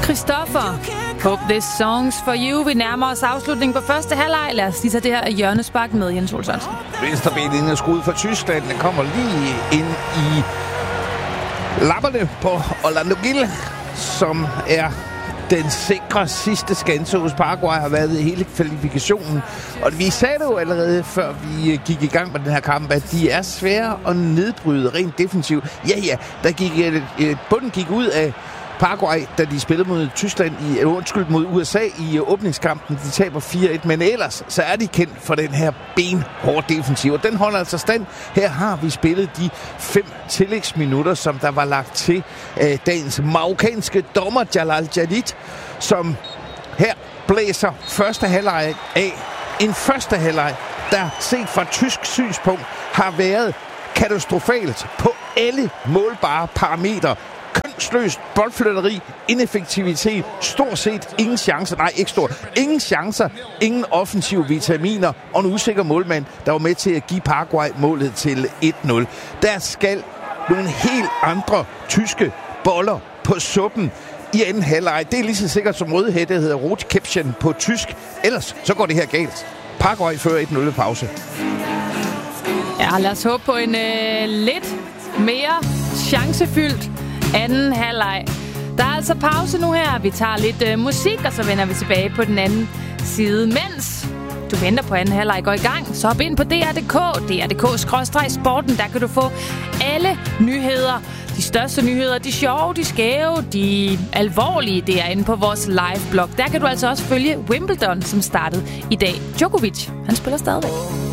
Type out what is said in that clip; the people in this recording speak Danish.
Christoffer, Hope This Song's For You. Vi nærmer os afslutningen på første halvleg. Lad os lige tage det her hjørnespark med, Jens Olsson. Venstrebenet er skudt fra Tyskland. Den kommer lige ind i lapperne på Orlando Gil, som er den sikre sidste skanse hos Paraguay, har været i hele kvalifikationen. Og vi sagde det jo allerede, før vi gik i gang med den her kamp, at de er svære at nedbryde rent defensivt. Ja, bunden gik ud af Paraguay, da de spillede mod Tyskland mod USA i åbningskampen. De taber 4-1, men ellers så er de kendt for den her benhårde defensiv. Og den holder altså stand. Her har vi spillet de 5 tillægsminutter, som der var lagt til dagens marokkanske dommer Jalal Jadid, som her blæser første halvleg af. En første halvleg, der set fra tysk synspunkt har været katastrofalt på alle målbare parametre. Kønsløst boldflytteri, ineffektivitet, stort set ingen chancer. Nej, ikke stort. Ingen chancer, ingen offensive vitaminer og en usikker målmand, der var med til at give Paraguay målet til 1-0. Der skal nogle helt andre tyske boller på suppen i anden halvleg. Det er lige så sikkert som rødhætte, der hedder Rotkäppchen på tysk. Ellers så går det her galt. Paraguay fører 1-0 pause. Ja, lad os håbe på en lidt mere chancefyldt anden halvleg. Der er altså pause nu her. Vi tager lidt musik, og så vender vi tilbage på den anden side. Mens du venter på anden halvleg går i gang, så hop ind på DR.dk, DR.dk/sporten. Der kan du få alle nyheder. De største nyheder, de sjove, de skæve, de alvorlige, det er inde på vores live-blog. Der kan du altså også følge Wimbledon, som startede i dag. Djokovic, han spiller stadigvæk.